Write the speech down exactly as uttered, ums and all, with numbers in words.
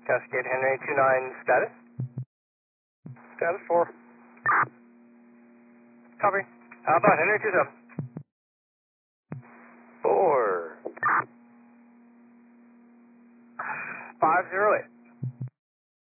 Cascade Henry two nine, status? Status four. Copy. How about Henry two seven? Four. five zero eight.